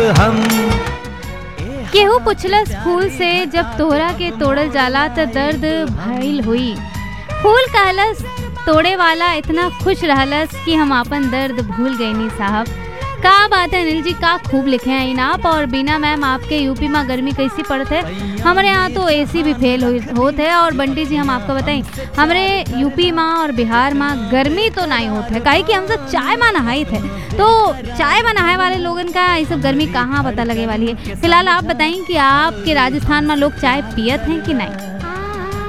हम। केहू पुछलस फूल से जब तोहरा के तोड़ल जाला त दर्द भइल हुई। फूल कहलस तोड़े वाला इतना खुश रहलस कि हम अपन दर्द भूल गईनी साहब। का बात है अनिल जी, का खूब लिखे हैं आप। और बीना मैम, आपके यूपी में गर्मी कैसी पड़त है? हमारे यहाँ तो एसी भी फेल होते है। और बंटी जी, हम आपको बताएं, हमारे यूपी में और बिहार में गर्मी तो नहीं होते है, काहे कि हम सब चाय में नहाए थे। तो चाय में नहाए वाले लोगन का ये सब गर्मी कहाँ पता लगे वाली है। फिलहाल आप बताएं कि आपके राजस्थान में लोग चाय पियत हैं कि नहीं?